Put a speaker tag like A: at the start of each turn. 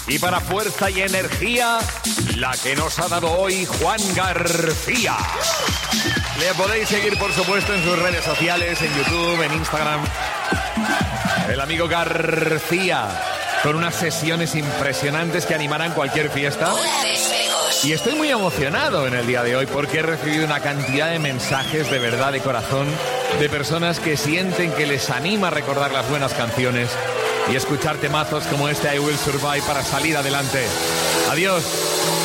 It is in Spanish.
A: Y para fuerza y energía, la que nos ha dado hoy Juan García. Le podéis seguir, por supuesto, en sus redes sociales, en YouTube, en Instagram. El amigo García, con unas sesiones impresionantes que animarán cualquier fiesta. Y estoy muy emocionado en el día de hoy porque he recibido una cantidad de mensajes de verdad, de corazón, de personas que sienten que les anima a recordar las buenas canciones y escuchar temazos como este I Will Survive para salir adelante. Adiós.